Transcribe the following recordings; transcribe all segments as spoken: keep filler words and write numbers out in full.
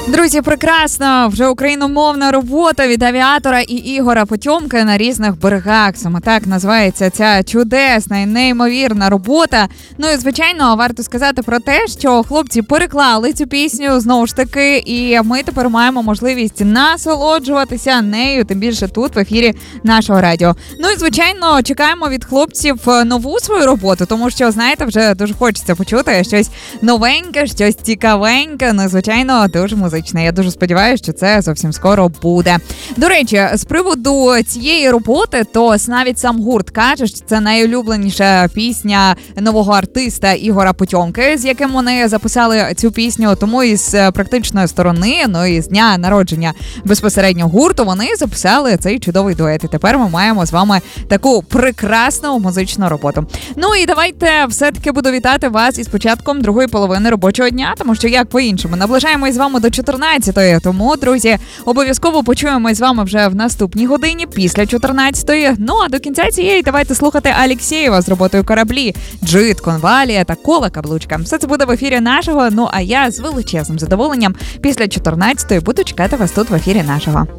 Друзі, прекрасно! Вже україномовна робота від авіатора і Ігора Потьомки на різних берегах. Саме так називається ця чудесна і неймовірна робота. Ну і, звичайно, варто сказати про те, що хлопці переклали цю пісню, знову ж таки, і ми тепер маємо можливість насолоджуватися нею, тим більше тут, в ефірі нашого радіо. Ну і, звичайно, чекаємо від хлопців нову свою роботу, тому що, знаєте, вже дуже хочеться почути щось новеньке, щось цікавеньке, ну, звичайно, дуже музичне. Я дуже сподіваюся, що це зовсім скоро буде. До речі, з приводу цієї роботи, то навіть сам гурт каже, що це найулюбленіша пісня нового артиста Ігора Потьомки, з яким вони записали цю пісню. Тому із практичної сторони, ну і з дня народження безпосередньо гурту, вони записали цей чудовий дует. І тепер ми маємо з вами таку прекрасну музичну роботу. Ну і давайте все-таки буду вітати вас із початком другої половини робочого дня, тому що як по-іншому. Наближаємось з вами до чотирнадцятої. Тому, друзі, обов'язково почуємось з вами вже в наступній годині після чотирнадцятої. Ну, а до кінця цієї давайте слухати Алєксєєва з роботою «Кораблі», Джит, Конвалія та Кола Каблучка. Все це буде в ефірі нашого. Ну, а я з величезним задоволенням після чотирнадцятої буду чекати вас тут в ефірі нашого.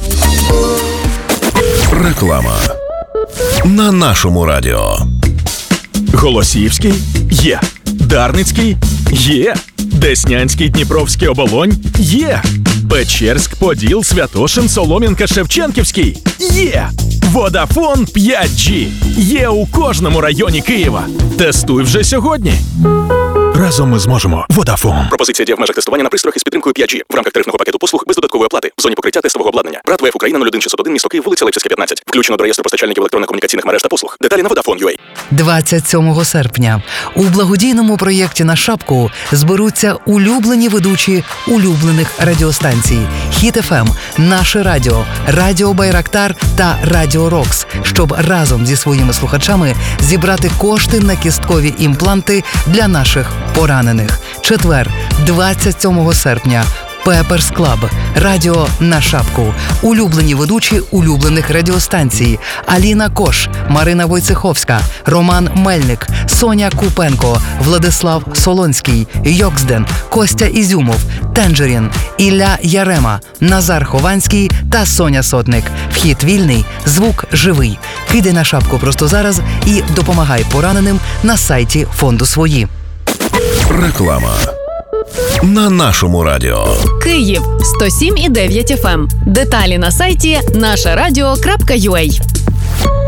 Реклама на нашому радіо. Голосіївський? Є. Дарницький? Є. Деснянський, Дніпровський, Оболонь? Є. Печерськ, Поділ, Святошин, Солом'янка, Шевченківський? Є. Водафон п'ять джі. Є у кожному районі Києва. Тестуй вже сьогодні. Разом ми зможемо. Водафон. Пропозиція діє в межах тестування на пристроях із підтримкою п'ять джі в рамках тарифного пакету послуг без додаткової оплати в зоні покриття тестового обладнання. Брат ВФ Україна нуль один шістсот один, місто Київ, вулиця Левчевська, п'ятнадцять. Включено до реєстру постачальників електронно-комунікаційних мереж та послуг. Деталі на Vodafone.ua. двадцять сьомого серпня у благодійному проєкті «На шапку» зберуться улюблені ведучі улюблених радіостанцій Хіт еф ем, Наше радіо, Радіо Байрактар та Радіо Рокс, щоб разом зі своїми слухачами зібрати кошти на кісткові імпланти для наших поранених. Четвер, двадцять сьомого серпня. Пеперс Клаб, радіо «На шапку», улюблені ведучі улюблених радіостанцій Аліна Кош, Марина Войцеховська, Роман Мельник, Соня Купенко, Владислав Солонський, Йоксден, Костя Ізюмов, Тенджерін, Ілля Ярема, Назар Хованський та Соня Сотник. Вхід вільний, звук живий. Кидай на шапку просто зараз і допомагай пораненим на сайті фонду «Свої». Реклама на нашому радіо. Київ сто сім і дев'ять еф ем. Деталі на сайті наша радіо крапка ю а.